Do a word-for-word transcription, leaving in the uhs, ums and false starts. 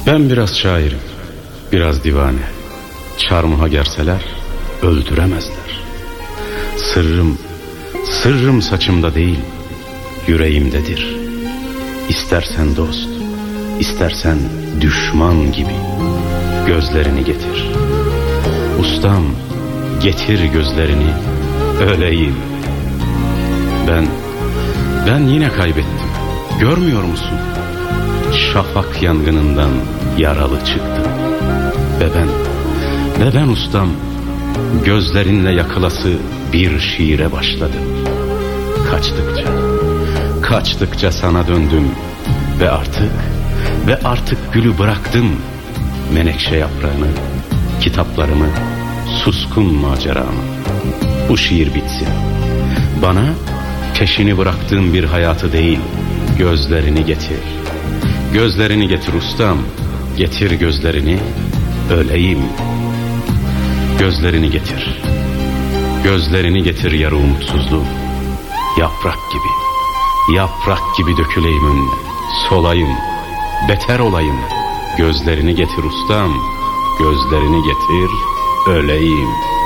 Ben biraz şairim, biraz divane. Çarmıha gerseler öldüremezler. Sırrım, sırrım saçımda değil, yüreğimdedir. İstersen dost, istersen düşman gibi gözlerini getir. Ustam, getir gözlerini, öleyim. Ben, ben yine kaybettim, görmüyor musun? Şafak yangınından yaralı çıktım. Ve ben, ve ben ustam, gözlerinle yakılası bir şiire başladım. Kaçtıkça, kaçtıkça sana döndüm. Ve artık, ve artık gülü bıraktım. Menekşe yaprağını, kitaplarımı, suskun maceramı. Bu şiir bitsin. Bana peşini bıraktığım bir hayatı değil, gözlerini getir. Gözlerini getir ustam, getir gözlerini, öleyim. Gözlerini getir, gözlerini getir yarı umutsuzluğum. Yaprak gibi, yaprak gibi döküleyim önüne, solayım, beter olayım. Gözlerini getir ustam, gözlerini getir, öleyim.